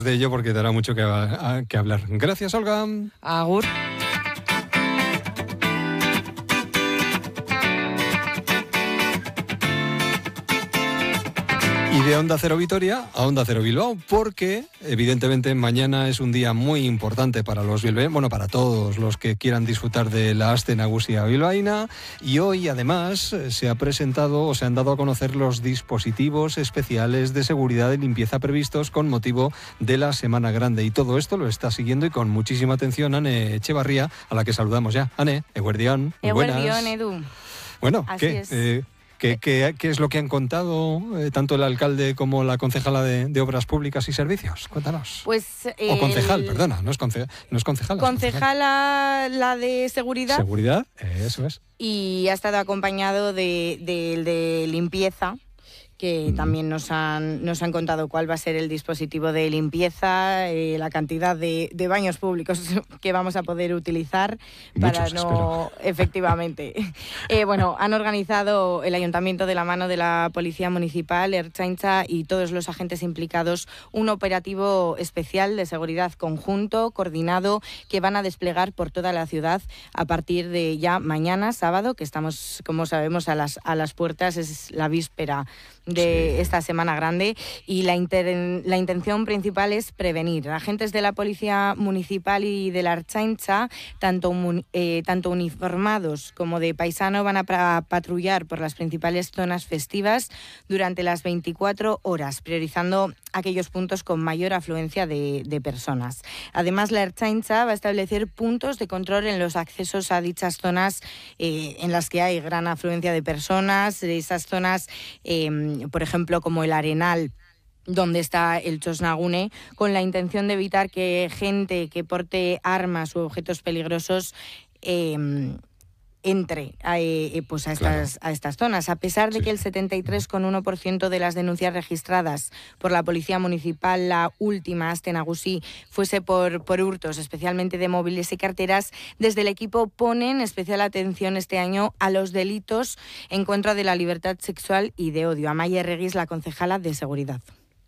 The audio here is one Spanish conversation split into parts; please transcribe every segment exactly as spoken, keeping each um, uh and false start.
de ello porque dará mucho que, a, que hablar. Gracias, Olga. Agur. Y de Onda Cero Vitoria a Onda Cero Bilbao, porque evidentemente mañana es un día muy importante para los bilbaínos, bueno, para todos los que quieran disfrutar de la Aste Nagusia bilbaína, y hoy además se ha presentado o se han dado a conocer los dispositivos especiales de seguridad y limpieza previstos con motivo de la Semana Grande, y todo esto lo está siguiendo y con muchísima atención Ane Echevarría, a la que saludamos ya. Ane, eguerdión, muy buenas. Eguerdión, Edu. Bueno, Así ¿qué? es. Eh, ¿Qué, qué, ¿Qué es lo que han contado eh, tanto el alcalde como la concejala de, de Obras Públicas y Servicios? Cuéntanos. Pues, o concejal, el... perdona, no es, conce... no es concejala. Concejala, la de seguridad. Seguridad, eso es. Y ha estado acompañado de, de, de limpieza, que uh-huh. también nos han, nos han contado cuál va a ser el dispositivo de limpieza, eh, la cantidad de, de baños públicos que vamos a poder utilizar. Muchos, para no espero. Efectivamente. eh, bueno, han organizado el Ayuntamiento de la mano de la Policía Municipal, Ertzaintza y todos los agentes implicados un operativo especial de seguridad conjunto, coordinado, que van a desplegar por toda la ciudad a partir de ya mañana, sábado, que estamos, como sabemos, a las, a las puertas, es la víspera de sí. esta Semana Grande, y la, inter, la intención principal es prevenir. Agentes de la Policía Municipal y de la Ertzaintza, tanto, eh, tanto uniformados como de paisano, van a pra, patrullar por las principales zonas festivas durante las veinticuatro horas, priorizando aquellos puntos con mayor afluencia de, de personas. Además, la Ertzaintza va a establecer puntos de control en los accesos a dichas zonas eh, en las que hay gran afluencia de personas, esas zonas, eh, por ejemplo, como el Arenal, donde está el Txosnagune, con la intención de evitar que gente que porte armas u objetos peligrosos eh, entre a, eh, pues a, estas, claro. a estas zonas. A pesar de sí. que el setenta y tres coma uno por ciento de las denuncias registradas por la Policía Municipal, la última Aste Nagusi, fuese por, por hurtos, especialmente de móviles y carteras, desde el equipo ponen especial atención este año a los delitos en contra de la libertad sexual y de odio. Amaia Reguis, la concejala de Seguridad.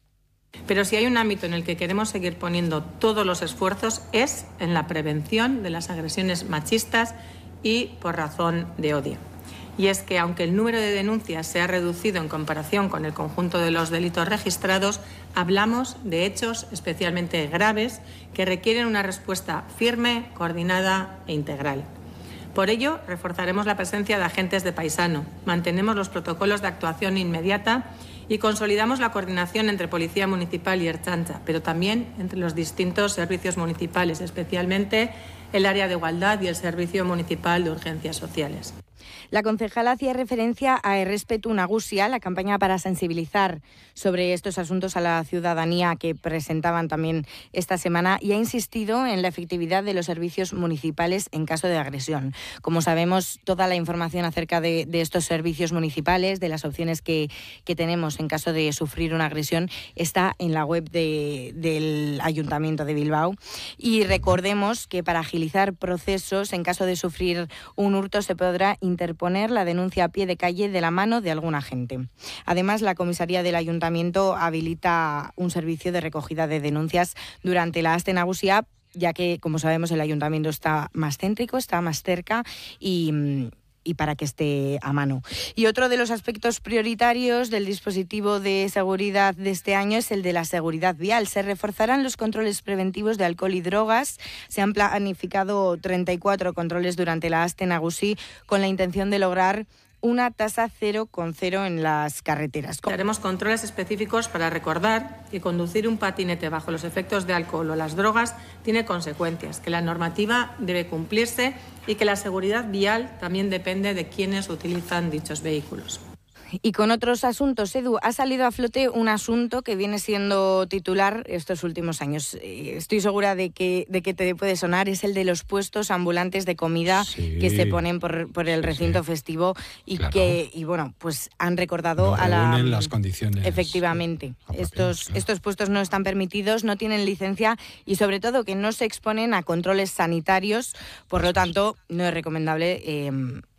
Pero si hay un ámbito en el que queremos seguir poniendo todos los esfuerzos es en la prevención de las agresiones machistas y por razón de odio. Y es que aunque el número de denuncias se ha reducido en comparación con el conjunto de los delitos registrados, hablamos de hechos especialmente graves que requieren una respuesta firme, coordinada e integral. Por ello, reforzaremos la presencia de agentes de paisano, mantenemos los protocolos de actuación inmediata y consolidamos la coordinación entre Policía Municipal y Ertzaintza, pero también entre los distintos servicios municipales, especialmente el área de igualdad y el Servicio Municipal de Urgencias Sociales. La concejala hacía referencia a Errespetu Nagusia, la campaña para sensibilizar sobre estos asuntos a la ciudadanía que presentaban también esta semana, y ha insistido en la efectividad de los servicios municipales en caso de agresión. Como sabemos, toda la información acerca de, de estos servicios municipales, de las opciones que, que tenemos en caso de sufrir una agresión, está en la web de, del Ayuntamiento de Bilbao. Y recordemos que para agilizar procesos, en caso de sufrir un hurto, se podrá interponer la denuncia a pie de calle de la mano de algún agente. Además, la comisaría del Ayuntamiento habilita un servicio de recogida de denuncias durante la Aste Nagusia, ya que, como sabemos, el Ayuntamiento está más céntrico, está más cerca y... y para que esté a mano. Y otro de los aspectos prioritarios del dispositivo de seguridad de este año es el de la seguridad vial. Se reforzarán los controles preventivos de alcohol y drogas. Se han planificado treinta y cuatro controles durante la Aste Nagusi con la intención de lograr una tasa cero coma cero en las carreteras. Haremos controles específicos para recordar que conducir un patinete bajo los efectos de alcohol o las drogas tiene consecuencias, que la normativa debe cumplirse y que la seguridad vial también depende de quienes utilizan dichos vehículos. Y con otros asuntos, Edu, ha salido a flote un asunto que viene siendo titular estos últimos años. Estoy segura de que, de que te puede sonar. Es el de los puestos ambulantes de comida sí, que se ponen por, por el recinto sí, festivo y claro. que, y bueno, pues han recordado no a la... las condiciones. Efectivamente. Estos, claro. estos puestos no están permitidos, no tienen licencia y sobre todo que no se exponen a controles sanitarios. Por lo tanto, no es recomendable... Eh,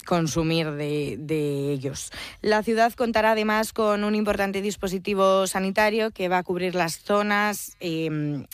consumir de, de ellos. La ciudad contará además con un importante dispositivo sanitario que va a cubrir las zonas eh,